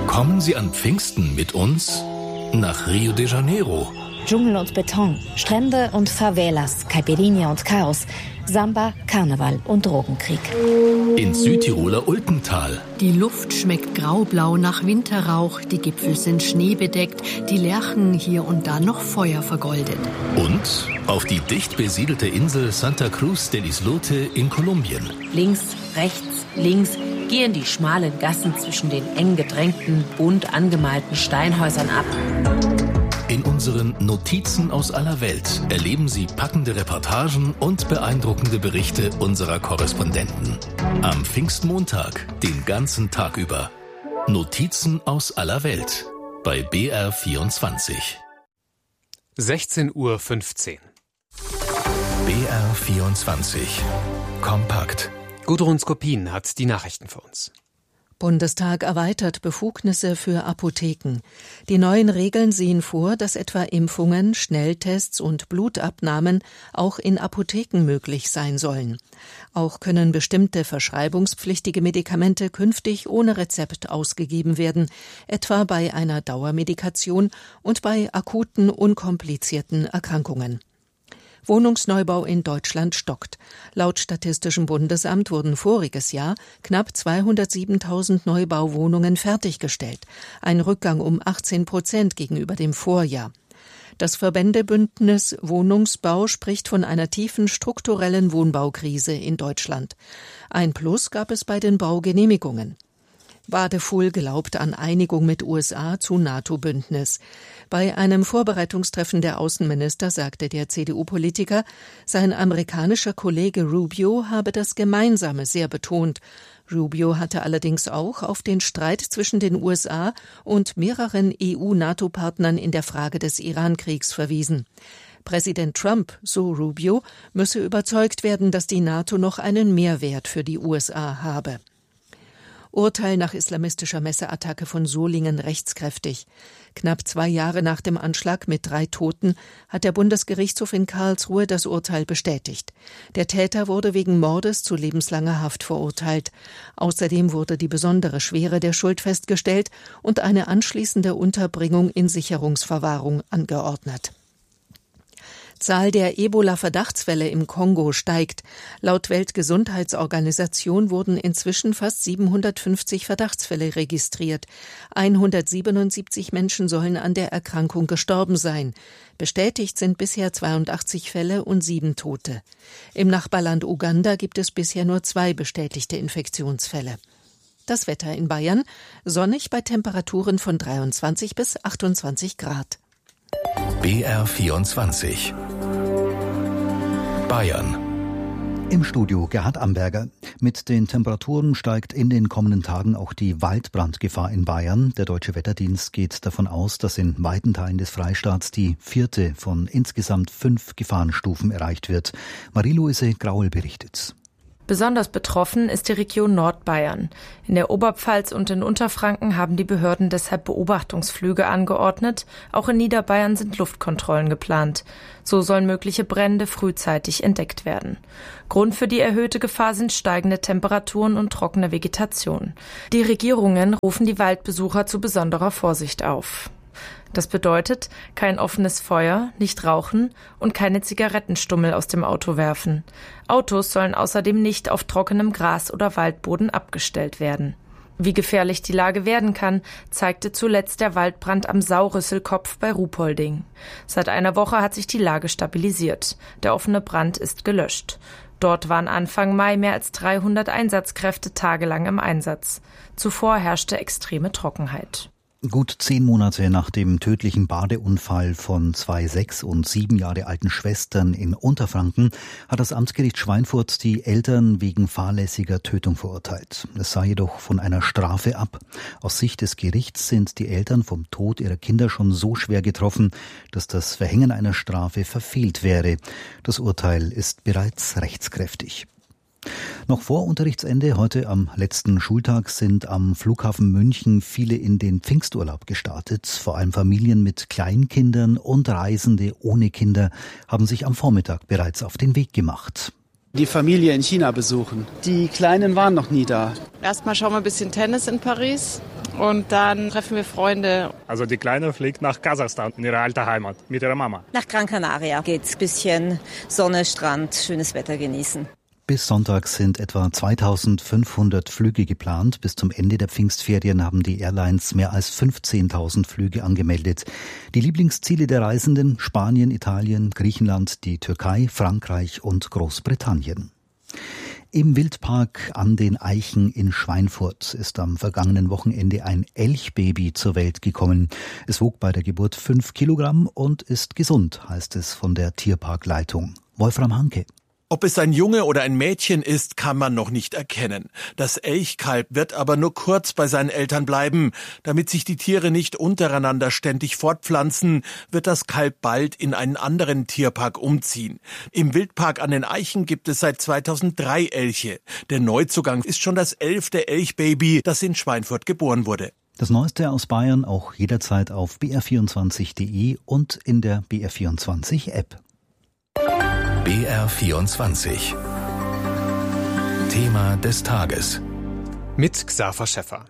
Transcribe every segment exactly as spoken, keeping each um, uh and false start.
Kommen Sie an Pfingsten mit uns nach Rio de Janeiro. Dschungel und Beton, Strände und Favelas, Caipirinha und Chaos, Samba, Karneval und Drogenkrieg. Ins Südtiroler Ultental. Die Luft schmeckt graublau nach Winterrauch, die Gipfel sind schneebedeckt, die Lärchen hier und da noch Feuer vergoldet. Und auf die dicht besiedelte Insel Santa Cruz del Islote in Kolumbien. Links, rechts, links gehen die schmalen Gassen zwischen den eng gedrängten, bunt angemalten Steinhäusern ab. In unseren Notizen aus aller Welt erleben Sie packende Reportagen und beeindruckende Berichte unserer Korrespondenten. Am Pfingstmontag, den ganzen Tag über. Notizen aus aller Welt bei B R vierundzwanzig. sechzehn Uhr fünfzehn. B R vierundzwanzig. Kompakt. Gudrun Skopin hat die Nachrichten für uns. Bundestag erweitert Befugnisse für Apotheken. Die neuen Regeln sehen vor, dass etwa Impfungen, Schnelltests und Blutabnahmen auch in Apotheken möglich sein sollen. Auch können bestimmte verschreibungspflichtige Medikamente künftig ohne Rezept ausgegeben werden, etwa bei einer Dauermedikation und bei akuten, unkomplizierten Erkrankungen. Wohnungsneubau in Deutschland stockt. Laut Statistischem Bundesamt wurden voriges Jahr knapp zweihundertsiebentausend Neubauwohnungen fertiggestellt, ein Rückgang um achtzehn Prozent gegenüber dem Vorjahr. Das Verbändebündnis Wohnungsbau spricht von einer tiefen strukturellen Wohnbaukrise in Deutschland. Ein Plus gab es bei den Baugenehmigungen. Wadefuhl glaubt an Einigung mit U S A zu NATO-Bündnis. Bei einem Vorbereitungstreffen der Außenminister sagte der C D U-Politiker, sein amerikanischer Kollege Rubio habe das Gemeinsame sehr betont. Rubio hatte allerdings auch auf den Streit zwischen den U S A und mehreren E U-NATO-Partnern in der Frage des Iran-Kriegs verwiesen. Präsident Trump, so Rubio, müsse überzeugt werden, dass die NATO noch einen Mehrwert für die U S A habe. Urteil nach islamistischer Messeattacke von Solingen rechtskräftig. Knapp zwei Jahre nach dem Anschlag mit drei Toten hat der Bundesgerichtshof in Karlsruhe das Urteil bestätigt. Der Täter wurde wegen Mordes zu lebenslanger Haft verurteilt. Außerdem wurde die besondere Schwere der Schuld festgestellt und eine anschließende Unterbringung in Sicherungsverwahrung angeordnet. Zahl der Ebola-Verdachtsfälle im Kongo steigt. Laut Weltgesundheitsorganisation wurden inzwischen fast siebenhundertfünfzig Verdachtsfälle registriert. hundertsiebenundsiebzig Menschen sollen an der Erkrankung gestorben sein. Bestätigt sind bisher zweiundachtzig Fälle und sieben Tote. Im Nachbarland Uganda gibt es bisher nur zwei bestätigte Infektionsfälle. Das Wetter in Bayern: sonnig bei Temperaturen von dreiundzwanzig bis achtundzwanzig Grad. B R vierundzwanzig. Bayern. Im Studio Gerhard Amberger. Mit den Temperaturen steigt in den kommenden Tagen auch die Waldbrandgefahr in Bayern. Der Deutsche Wetterdienst geht davon aus, dass in weiten Teilen des Freistaats die vierte von insgesamt fünf Gefahrenstufen erreicht wird. Marie-Louise Graul berichtet. Besonders betroffen ist die Region Nordbayern. In der Oberpfalz und in Unterfranken haben die Behörden deshalb Beobachtungsflüge angeordnet. Auch in Niederbayern sind Luftkontrollen geplant. So sollen mögliche Brände frühzeitig entdeckt werden. Grund für die erhöhte Gefahr sind steigende Temperaturen und trockene Vegetation. Die Regierungen rufen die Waldbesucher zu besonderer Vorsicht auf. Das bedeutet, kein offenes Feuer, nicht rauchen und keine Zigarettenstummel aus dem Auto werfen. Autos sollen außerdem nicht auf trockenem Gras oder Waldboden abgestellt werden. Wie gefährlich die Lage werden kann, zeigte zuletzt der Waldbrand am Saurüsselkopf bei Ruhpolding. Seit einer Woche hat sich die Lage stabilisiert. Der offene Brand ist gelöscht. Dort waren Anfang Mai mehr als dreihundert Einsatzkräfte tagelang im Einsatz. Zuvor herrschte extreme Trockenheit. Gut zehn Monate nach dem tödlichen Badeunfall von zwei sechs- und sieben Jahre alten Schwestern in Unterfranken hat das Amtsgericht Schweinfurt die Eltern wegen fahrlässiger Tötung verurteilt. Es sah jedoch von einer Strafe ab. Aus Sicht des Gerichts sind die Eltern vom Tod ihrer Kinder schon so schwer getroffen, dass das Verhängen einer Strafe verfehlt wäre. Das Urteil ist bereits rechtskräftig. Noch vor Unterrichtsende, heute am letzten Schultag, sind am Flughafen München viele in den Pfingsturlaub gestartet. Vor allem Familien mit Kleinkindern und Reisende ohne Kinder haben sich am Vormittag bereits auf den Weg gemacht. Die Familie in China besuchen. Die Kleinen waren noch nie da. Erstmal schauen wir ein bisschen Tennis in Paris und dann treffen wir Freunde. Also die Kleine fliegt nach Kasachstan, in ihre alte Heimat, mit ihrer Mama. Nach Gran Canaria geht's. Bisschen Sonne, Strand, schönes Wetter genießen. Bis Sonntag sind etwa zweitausendfünfhundert Flüge geplant. Bis zum Ende der Pfingstferien haben die Airlines mehr als fünfzehntausend Flüge angemeldet. Die Lieblingsziele der Reisenden: Spanien, Italien, Griechenland, die Türkei, Frankreich und Großbritannien. Im Wildpark an den Eichen in Schweinfurt ist am vergangenen Wochenende ein Elchbaby zur Welt gekommen. Es wog bei der Geburt fünf Kilogramm und ist gesund, heißt es von der Tierparkleitung. Wolfram Hanke. Ob es ein Junge oder ein Mädchen ist, kann man noch nicht erkennen. Das Elchkalb wird aber nur kurz bei seinen Eltern bleiben. Damit sich die Tiere nicht untereinander ständig fortpflanzen, wird das Kalb bald in einen anderen Tierpark umziehen. Im Wildpark an den Eichen gibt es seit zweitausenddrei Elche. Der Neuzugang ist schon das elfte Elchbaby, das in Schweinfurt geboren wurde. Das Neueste aus Bayern auch jederzeit auf b r vierundzwanzig punkt d e und in der B R vierundzwanzig App. B R vierundzwanzig. Thema des Tages. Mit Xaver Schäffer.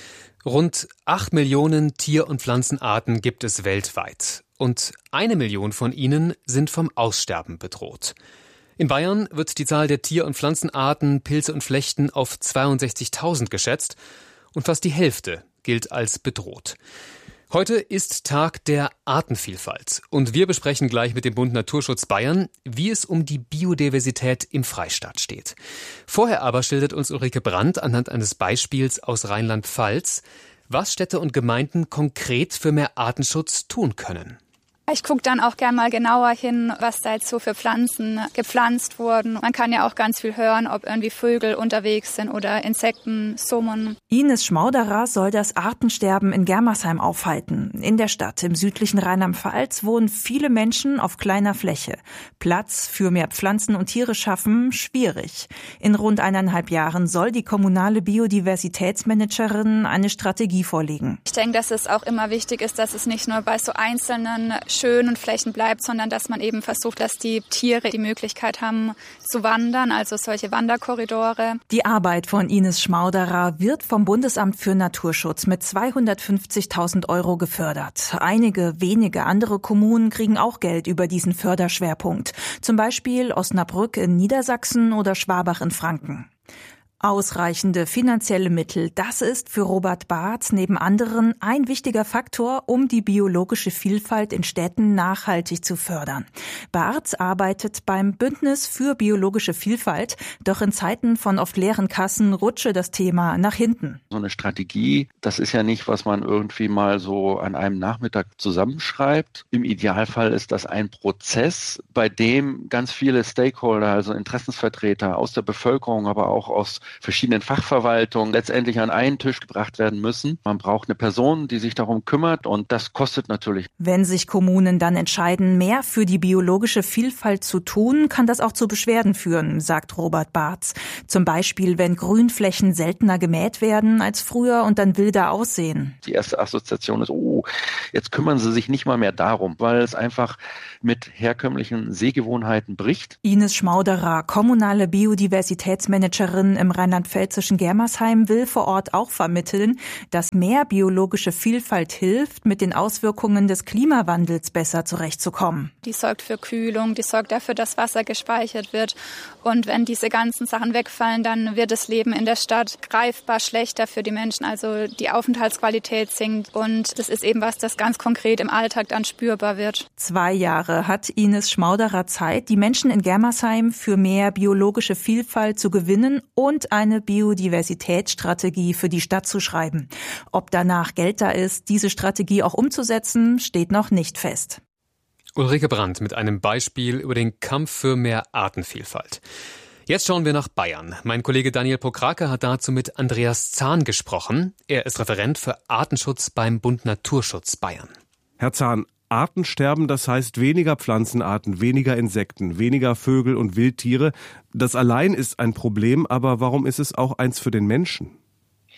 Rund acht Millionen Tier- und Pflanzenarten gibt es weltweit. Und eine Million von ihnen sind vom Aussterben bedroht. In Bayern wird die Zahl der Tier- und Pflanzenarten, Pilze und Flechten auf zweiundsechzigtausend geschätzt. Und fast die Hälfte gilt als bedroht. Heute ist Tag der Artenvielfalt und wir besprechen gleich mit dem Bund Naturschutz Bayern, wie es um die Biodiversität im Freistaat steht. Vorher aber schildert uns Ulrike Brandt anhand eines Beispiels aus Rheinland-Pfalz, was Städte und Gemeinden konkret für mehr Artenschutz tun können. Ich gucke dann auch gerne mal genauer hin, was da jetzt so für Pflanzen gepflanzt wurden. Man kann ja auch ganz viel hören, ob irgendwie Vögel unterwegs sind oder Insekten summen. Ines Schmauderer soll das Artensterben in Germersheim aufhalten. In der Stadt im südlichen Rheinland-Pfalz wohnen viele Menschen auf kleiner Fläche. Platz für mehr Pflanzen und Tiere schaffen, schwierig. In rund eineinhalb Jahren soll die kommunale Biodiversitätsmanagerin eine Strategie vorlegen. Ich denke, dass es auch immer wichtig ist, dass es nicht nur bei so einzelnen schönen Flächen bleibt, sondern dass man eben versucht, dass die Tiere die Möglichkeit haben zu wandern, also solche Wanderkorridore. Die Arbeit von Ines Schmauderer wird vom Bundesamt für Naturschutz mit zweihundertfünfzigtausend Euro gefördert. Einige wenige andere Kommunen kriegen auch Geld über diesen Förderschwerpunkt. Zum Beispiel Osnabrück in Niedersachsen oder Schwabach in Franken. Ausreichende finanzielle Mittel, das ist für Robert Barth neben anderen ein wichtiger Faktor, um die biologische Vielfalt in Städten nachhaltig zu fördern. Barth arbeitet beim Bündnis für biologische Vielfalt, doch in Zeiten von oft leeren Kassen rutsche das Thema nach hinten. So eine Strategie, das ist ja nicht, was man irgendwie mal so an einem Nachmittag zusammenschreibt. Im Idealfall ist das ein Prozess, bei dem ganz viele Stakeholder, also Interessensvertreter aus der Bevölkerung, aber auch aus verschiedenen Fachverwaltungen letztendlich an einen Tisch gebracht werden müssen. Man braucht eine Person, die sich darum kümmert und das kostet natürlich. Wenn sich Kommunen dann entscheiden, mehr für die biologische Vielfalt zu tun, kann das auch zu Beschwerden führen, sagt Robert Barth. Zum Beispiel, wenn Grünflächen seltener gemäht werden als früher und dann wilder aussehen. Die erste Assoziation ist, oh, jetzt kümmern sie sich nicht mal mehr darum, weil es einfach mit herkömmlichen Sehgewohnheiten bricht. Ines Schmauderer, kommunale Biodiversitätsmanagerin im rheinland-pfälzischen Germersheim, will vor Ort auch vermitteln, dass mehr biologische Vielfalt hilft, mit den Auswirkungen des Klimawandels besser zurechtzukommen. Die sorgt für Kühlung, die sorgt dafür, dass Wasser gespeichert wird. Und wenn diese ganzen Sachen wegfallen, dann wird das Leben in der Stadt greifbar schlechter für die Menschen. Also die Aufenthaltsqualität sinkt und das ist eben was, das ganz konkret im Alltag dann spürbar wird. Zwei Jahre hat Ines Schmauderer Zeit, die Menschen in Germersheim für mehr biologische Vielfalt zu gewinnen und eine Biodiversitätsstrategie für die Stadt zu schreiben. Ob danach Geld da ist, diese Strategie auch umzusetzen, steht noch nicht fest. Ulrike Brandt mit einem Beispiel über den Kampf für mehr Artenvielfalt. Jetzt schauen wir nach Bayern. Mein Kollege Daniel Pokrake hat dazu mit Andreas Zahn gesprochen. Er ist Referent für Artenschutz beim Bund Naturschutz Bayern. Herr Zahn, Artensterben, das heißt weniger Pflanzenarten, weniger Insekten, weniger Vögel und Wildtiere. Das allein ist ein Problem, aber warum ist es auch eins für den Menschen?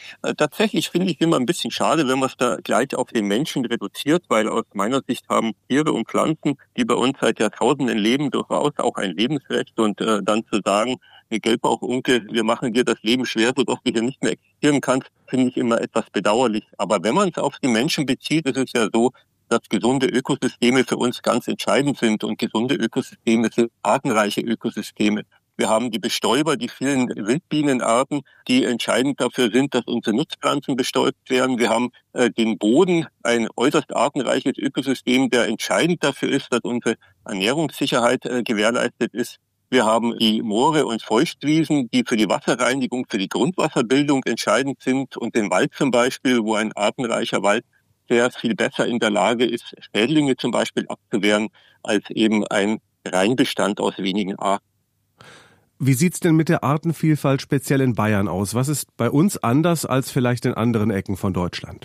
Äh, tatsächlich finde ich immer ein bisschen schade, wenn man es da gleich auf den Menschen reduziert, weil aus meiner Sicht haben Tiere und Pflanzen, die bei uns seit Jahrtausenden leben, durchaus auch ein Lebensrecht. Und äh, dann zu sagen, hey, Gelbbauchunke, wir machen dir das Leben schwer, sodass du hier nicht mehr existieren kannst, finde ich immer etwas bedauerlich. Aber wenn man es auf die Menschen bezieht, ist es ja so, dass gesunde Ökosysteme für uns ganz entscheidend sind. Und gesunde Ökosysteme sind artenreiche Ökosysteme. Wir haben die Bestäuber, die vielen Wildbienenarten, die entscheidend dafür sind, dass unsere Nutzpflanzen bestäubt werden. Wir haben äh, den Boden, ein äußerst artenreiches Ökosystem, der entscheidend dafür ist, dass unsere Ernährungssicherheit äh, gewährleistet ist. Wir haben die Moore und Feuchtwiesen, die für die Wasserreinigung, für die Grundwasserbildung entscheidend sind. Und den Wald zum Beispiel, wo ein artenreicher Wald sehr viel besser in der Lage ist, Schädlinge zum Beispiel abzuwehren, als eben ein Reinbestand aus wenigen Arten. Wie sieht's denn mit der Artenvielfalt speziell in Bayern aus? Was ist bei uns anders als vielleicht in anderen Ecken von Deutschland?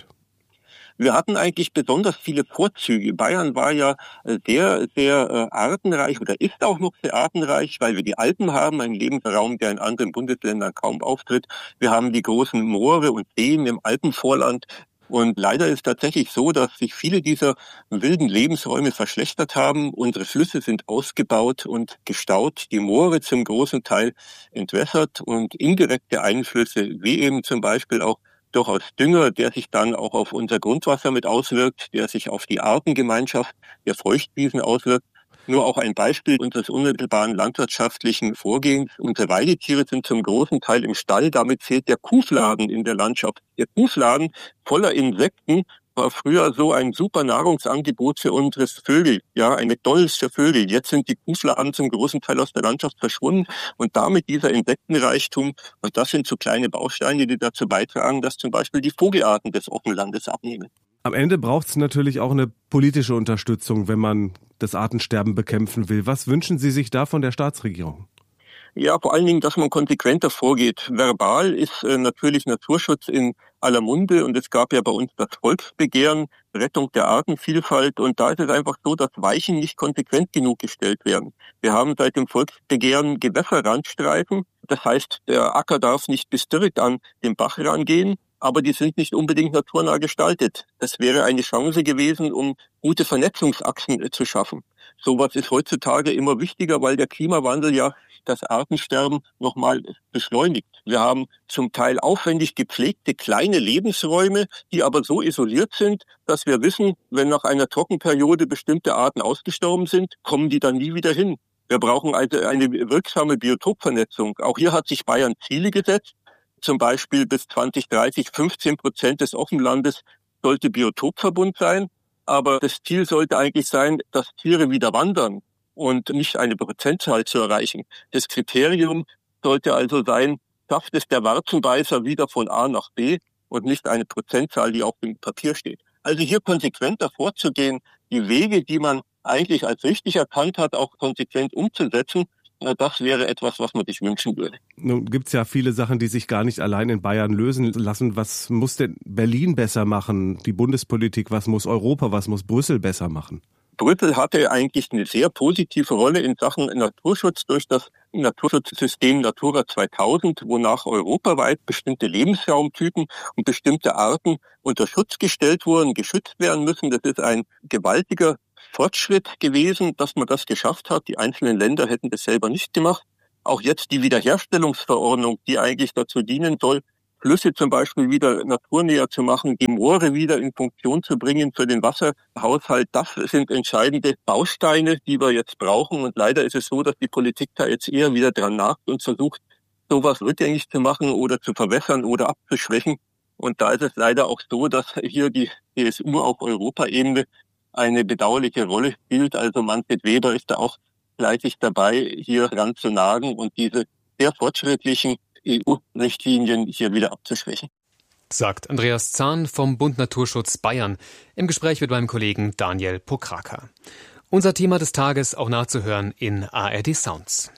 Wir hatten eigentlich besonders viele Vorzüge. Bayern war ja sehr, sehr artenreich oder ist auch noch sehr artenreich, weil wir die Alpen haben, einen Lebensraum, der in anderen Bundesländern kaum auftritt. Wir haben die großen Moore und Seen im Alpenvorland. Und leider ist tatsächlich so, dass sich viele dieser wilden Lebensräume verschlechtert haben. Unsere Flüsse sind ausgebaut und gestaut, die Moore zum großen Teil entwässert und indirekte Einflüsse, wie eben zum Beispiel auch durchaus Dünger, der sich dann auch auf unser Grundwasser mit auswirkt, der sich auf die Artengemeinschaft der Feuchtwiesen auswirkt. Nur auch ein Beispiel unseres unmittelbaren landwirtschaftlichen Vorgehens. Unsere Weidetiere sind zum großen Teil im Stall. Damit fehlt der Kuhfladen in der Landschaft. Der Kuhfladen voller Insekten war früher so ein super Nahrungsangebot für unsere Vögel, ja, ein McDonald's für Vögel. Jetzt sind die Kuhfladen zum großen Teil aus der Landschaft verschwunden und damit dieser Insektenreichtum. Und das sind so kleine Bausteine, die dazu beitragen, dass zum Beispiel die Vogelarten des Offenlandes abnehmen. Am Ende braucht es natürlich auch eine politische Unterstützung, wenn man das Artensterben bekämpfen will. Was wünschen Sie sich da von der Staatsregierung? Ja, vor allen Dingen, dass man konsequenter vorgeht. Verbal ist äh, natürlich Naturschutz in aller Munde und es gab ja bei uns das Volksbegehren, Rettung der Artenvielfalt und da ist es einfach so, dass Weichen nicht konsequent genug gestellt werden. Wir haben seit dem Volksbegehren Gewässerrandstreifen, das heißt, der Acker darf nicht bis direkt an den Bach rangehen, aber die sind nicht unbedingt naturnah gestaltet. Das wäre eine Chance gewesen, um gute Vernetzungsachsen äh, zu schaffen. Sowas ist heutzutage immer wichtiger, weil der Klimawandel ja das Artensterben nochmal beschleunigt. Wir haben zum Teil aufwendig gepflegte kleine Lebensräume, die aber so isoliert sind, dass wir wissen, wenn nach einer Trockenperiode bestimmte Arten ausgestorben sind, kommen die dann nie wieder hin. Wir brauchen also eine wirksame Biotopvernetzung. Auch hier hat sich Bayern Ziele gesetzt. Zum Beispiel bis zwanzig dreißig fünfzehn Prozent des Offenlandes sollte Biotopverbund sein. Aber das Ziel sollte eigentlich sein, dass Tiere wieder wandern und nicht eine Prozentzahl zu erreichen. Das Kriterium sollte also sein, schafft es der Warzenbeißer wieder von A nach B und nicht eine Prozentzahl, die auf dem Papier steht. Also hier konsequenter vorzugehen, die Wege, die man eigentlich als richtig erkannt hat, auch konsequent umzusetzen, das wäre etwas, was man sich wünschen würde. Nun gibt's ja viele Sachen, die sich gar nicht allein in Bayern lösen lassen. Was muss denn Berlin besser machen, die Bundespolitik? Was muss Europa, was muss Brüssel besser machen? Brüssel hatte eigentlich eine sehr positive Rolle in Sachen Naturschutz durch das Naturschutzsystem Natura zweitausend, wonach europaweit bestimmte Lebensraumtypen und bestimmte Arten unter Schutz gestellt wurden, geschützt werden müssen. Das ist ein gewaltiger Fortschritt gewesen, dass man das geschafft hat. Die einzelnen Länder hätten das selber nicht gemacht. Auch jetzt die Wiederherstellungsverordnung, die eigentlich dazu dienen soll, Flüsse zum Beispiel wieder naturnäher zu machen, die Moore wieder in Funktion zu bringen für den Wasserhaushalt. Das sind entscheidende Bausteine, die wir jetzt brauchen. Und leider ist es so, dass die Politik da jetzt eher wieder dran nagt und versucht, sowas rückgängig zu machen oder zu verwässern oder abzuschwächen. Und da ist es leider auch so, dass hier die C S U auf Europaebene eine bedauerliche Rolle spielt. Also Manfred Weber ist da auch fleißig dabei, hier ran zu nagen und diese sehr fortschrittlichen E U-Richtlinien hier wieder abzuschwächen. Sagt Andreas Zahn vom Bund Naturschutz Bayern im Gespräch mit meinem Kollegen Daniel Pokraka. Unser Thema des Tages auch nachzuhören in A R D Sounds.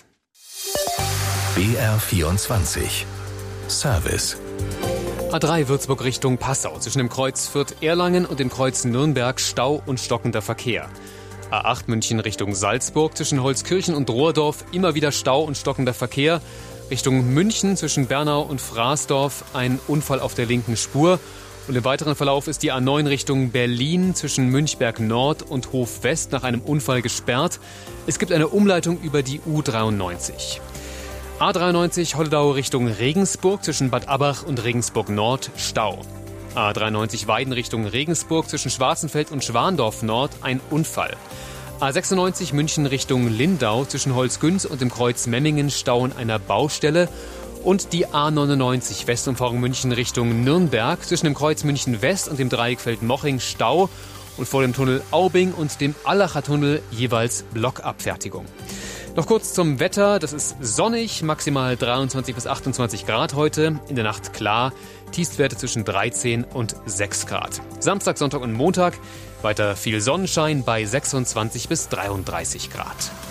B R vierundzwanzig Service. A drei Würzburg Richtung Passau. Zwischen dem Kreuz Fürth-Erlangen und dem Kreuz Nürnberg Stau und stockender Verkehr. A acht München Richtung Salzburg. Zwischen Holzkirchen und Rohrdorf immer wieder Stau und stockender Verkehr. Richtung München zwischen Bernau und Fraßdorf ein Unfall auf der linken Spur. Und im weiteren Verlauf ist die A neun Richtung Berlin zwischen Münchberg Nord und Hof West nach einem Unfall gesperrt. Es gibt eine Umleitung über die U dreiundneunzig. A dreiundneunzig Holledau Richtung Regensburg zwischen Bad Abbach und Regensburg Nord Stau. A dreiundneunzig Weiden Richtung Regensburg zwischen Schwarzenfeld und Schwandorf Nord ein Unfall. A sechsundneunzig München Richtung Lindau zwischen Holzgünz und dem Kreuz Memmingen Stau an einer Baustelle. Und die A neunundneunzig Westumfahrung München Richtung Nürnberg zwischen dem Kreuz München West und dem Dreieck Feldmoching Stau und vor dem Tunnel Aubing und dem Allacher Tunnel jeweils Blockabfertigung. Noch kurz zum Wetter. Das ist sonnig, maximal dreiundzwanzig bis achtundzwanzig Grad heute. In der Nacht klar, Tiefstwerte zwischen dreizehn und sechs Grad. Samstag, Sonntag und Montag weiter viel Sonnenschein bei sechsundzwanzig bis dreiunddreißig Grad.